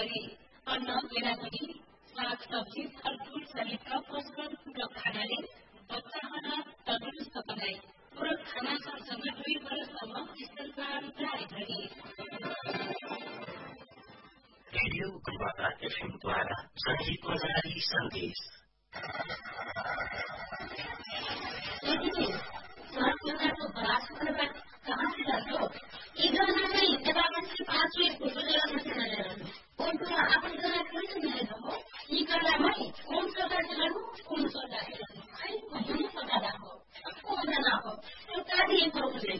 गरी अन्न बेलाबेली साग सब्जी फलफूल सहितका पोषणपूर्ण खानाले बच्चाहरूलाई तन्दुरुस्त बनाए। पूरक खाना सँगसँगै 2 वर्षसम्म स्तनपान प्राय गरे। रेडियो गुलबर्गा एफएमद्वारा संगीत बजारी सन्देश।